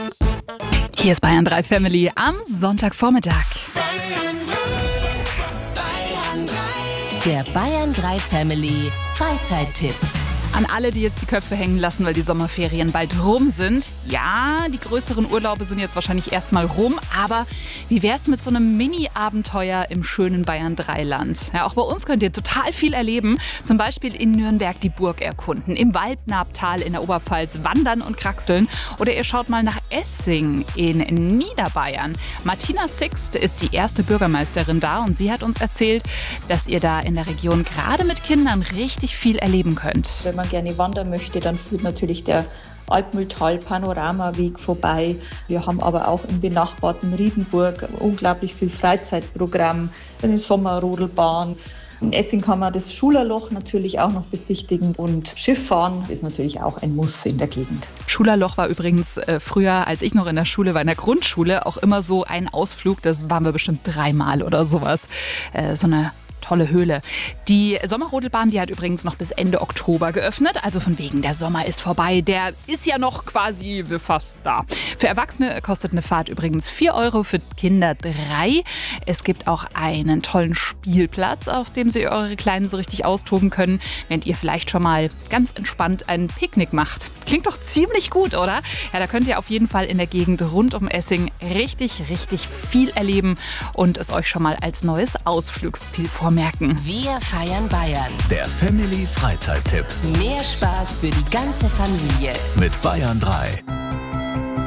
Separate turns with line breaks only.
Hier ist Bayern 3 Family am Sonntagvormittag.
Der Bayern 3 Family Freizeittipp.
An alle, die jetzt die Köpfe hängen lassen, weil die Sommerferien bald rum sind. Ja, die größeren Urlaube sind jetzt wahrscheinlich erstmal rum, aber wie wär's mit so einem Mini-Abenteuer im schönen Bayern 3-Land? Ja, auch bei uns könnt ihr total viel erleben. Zum Beispiel in Nürnberg die Burg erkunden, im Waldnabtal in der Oberpfalz wandern und kraxeln. Oder ihr schaut mal nach Essing in Niederbayern. Martina Sixt ist die erste Bürgermeisterin da und sie hat uns erzählt, dass ihr da in der Region gerade mit Kindern richtig viel erleben könnt.
Wenn man gerne wandern möchte, dann führt natürlich der Altmühltal-Panoramaweg vorbei. Wir haben aber auch im benachbarten Riedenburg unglaublich viel Freizeitprogramm, eine Sommerrodelbahn. In Essing kann man das Schulerloch natürlich auch noch besichtigen und Schifffahren ist natürlich auch ein Muss in der Gegend.
Schulerloch war übrigens früher, als ich noch in der Schule war, in der Grundschule, auch immer so ein Ausflug. Das waren wir bestimmt 3-mal oder sowas. So eine tolle Höhle. Die Sommerrodelbahn, die hat übrigens noch bis Ende Oktober geöffnet. Also von wegen, der Sommer ist vorbei. Der ist ja noch quasi fast da. Für Erwachsene kostet eine Fahrt übrigens 4 €, für Kinder 3. Es gibt auch einen tollen Spielplatz, auf dem Sie eure Kleinen so richtig austoben können, während ihr vielleicht schon mal ganz entspannt ein Picknick macht. Klingt doch ziemlich gut, oder? Ja, da könnt ihr auf jeden Fall in der Gegend rund um Essing richtig viel erleben und es euch schon mal als neues Ausflugsziel vormerken.
Wir feiern Bayern.
Der Family Freizeittipp
Mehr Spaß für die ganze Familie.
mit Bayern 3.